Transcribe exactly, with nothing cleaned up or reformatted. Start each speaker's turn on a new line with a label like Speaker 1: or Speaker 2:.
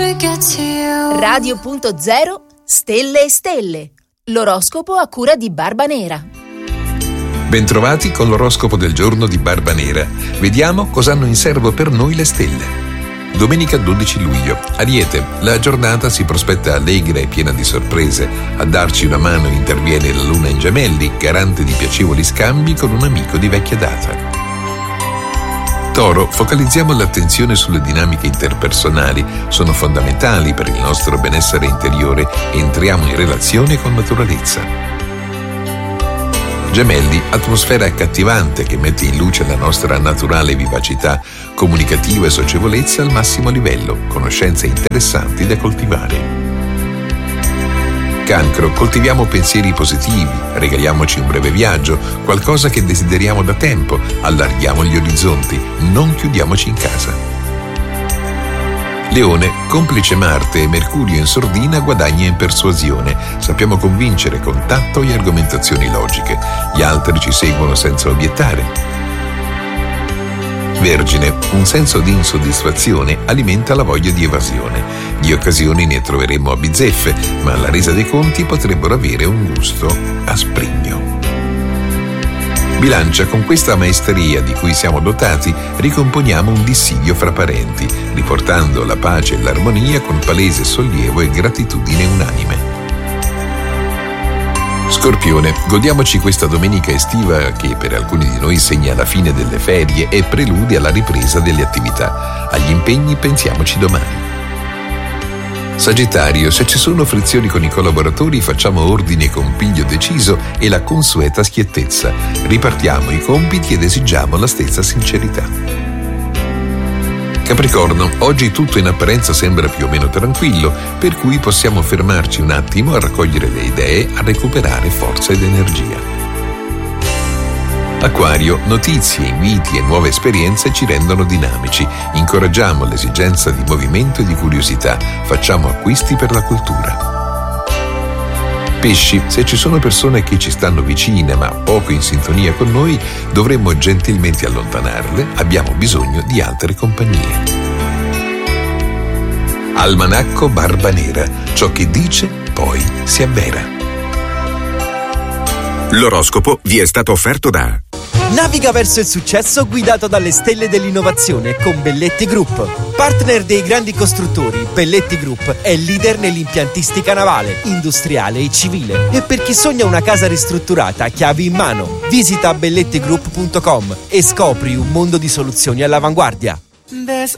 Speaker 1: Radio punto zero Stelle e Stelle. L'oroscopo a cura di Barba Nera.
Speaker 2: Bentrovati con l'oroscopo del giorno di Barba Nera. Vediamo cosa hanno in serbo per noi le stelle. Domenica dodici luglio. Ariete. La giornata si prospetta allegra e piena di sorprese. A darci una mano interviene la luna in Gemelli, garante di piacevoli scambi con un amico di vecchia data. Toro, focalizziamo l'attenzione sulle dinamiche interpersonali, sono fondamentali per il nostro benessere interiore e entriamo in relazione con naturalezza. Gemelli, atmosfera accattivante che mette in luce la nostra naturale vivacità, comunicativa e socievolezza al massimo livello, conoscenze interessanti da coltivare. Cancro, coltiviamo pensieri positivi, regaliamoci un breve viaggio, qualcosa che desideriamo da tempo, allarghiamo gli orizzonti, non chiudiamoci in casa. Leone, complice Marte e Mercurio in sordina guadagna in persuasione, sappiamo convincere con tatto e argomentazioni logiche, gli altri ci seguono senza obiettare. Vergine, un senso di insoddisfazione alimenta la voglia di evasione. Di occasioni ne troveremo a bizzeffe, ma alla resa dei conti potrebbero avere un gusto asprigno. Bilancia, con questa maestria di cui siamo dotati, ricomponiamo un dissidio fra parenti, riportando la pace e l'armonia con palese sollievo e gratitudine unanime. Scorpione, godiamoci questa domenica estiva che per alcuni di noi segna la fine delle ferie e prelude alla ripresa delle attività. Agli impegni pensiamoci domani. Sagittario, se ci sono frizioni con i collaboratori facciamo ordine con piglio deciso e la consueta schiettezza. Ripartiamo i compiti ed esigiamo la stessa sincerità. Capricorno, oggi tutto in apparenza sembra più o meno tranquillo, per cui possiamo fermarci un attimo a raccogliere le idee, a recuperare forza ed energia. Acquario, notizie, inviti e nuove esperienze ci rendono dinamici, incoraggiamo l'esigenza di movimento e di curiosità, facciamo acquisti per la cultura. Pesci, se ci sono persone che ci stanno vicine ma poco in sintonia con noi, dovremmo gentilmente allontanarle, abbiamo bisogno di altre compagnie. Almanacco Barba Nera, ciò che dice poi si avvera.
Speaker 3: L'oroscopo vi è stato offerto da
Speaker 4: Naviga verso il successo guidato dalle stelle dell'innovazione con Belletti Group. Partner dei grandi costruttori, Belletti Group è leader nell'impiantistica navale, industriale e civile. E per chi sogna una casa ristrutturata, chiavi in mano. Visita belletti group punto com e scopri un mondo di soluzioni all'avanguardia.
Speaker 5: There's